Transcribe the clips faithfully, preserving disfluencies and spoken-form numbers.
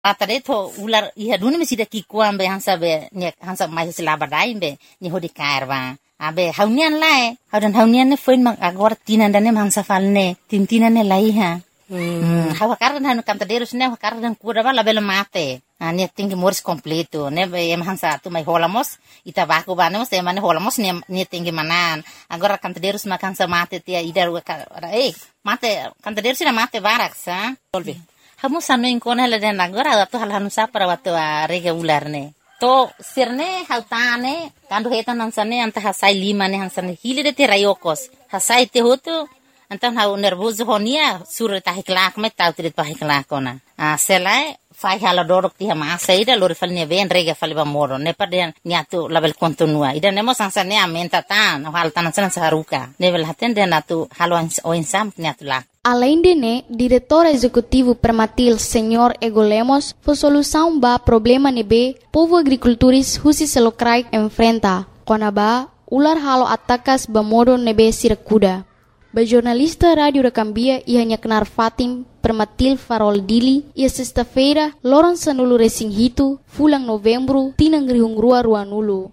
Ata de to ular iha duni mesi de kikuan be hansa be ne hansa mai sila badai be ni hodi karwa. Abe haunian lai, haudan haunian ne foin mak agora tinan dane hansa falne, tintinan ne lai ha. Hmm, hawa kardan hanu cantaderos ne kardan kura bala bela mate. Ah, ne tinggi moris completo, ne be em hansa tu mai holamos, ita baku banemos e mane holamos ne ne tinggi manan. Agora cantaderos mak hansa mate tia idar eh mate cantaderos na mate barak sa. Tolbi. Hamu sanu ingkona la den agora atu hal hanu sa para watu rege ular ne. To sirne hautane kandu hetan hansane anta hasai lima ne hansane hili de terayokos. Hasai te hotu antan hau nervoso honia sur ta hiklak me tau trit pa hiklakona. Ah selai fai hala dorok ti hama saida lori falne ven rege faliba moro ne paden niatu label kontinua. Ida nemo hansane amenta tan hal tan hansane saharuka. Nebel haten den atu halo oinsam niatu lak. Além de né, diretor executivo Permatil, senhor Ego Lemos, foi solução ba problema nebe povo agricultores husi selokrai enfrenta. Kona ba ular halo atakas ba modo nebe sirakuda. Ba jornalista rádio Recambia ia nyaknar Fatim Permatil Farol Dili ia sexta-feira loran sanulu resing hitu fulang novembro tinang rihung rua rua nulu.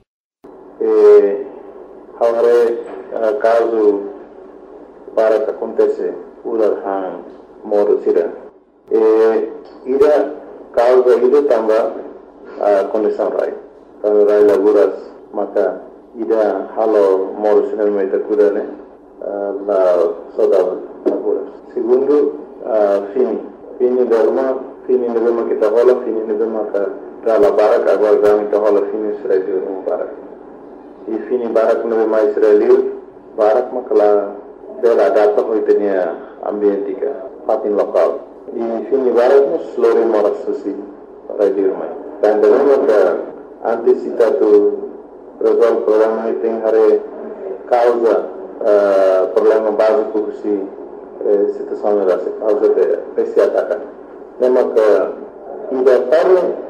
Eh, haware uh, caso para que acontece ular han modo sira e ida causa ida tamba uh, condição rai kalau rai laguras maka ida halo modo sira meta kuda ne uh, la soda laguras segundo uh, fini fini derma fini nebema kita hola fini nebema ka dala barak agora gami kita hola fini Israel no barak e fini barak nebema Israel barak makala dela data hoitenia ambientika fatin lokal di sini barat mus lori moras susi radio mai dan dengan ada antisipatu resolve problema iting hare causa uh, problema básico si eh, situação da causa de esse ataque nema que ida para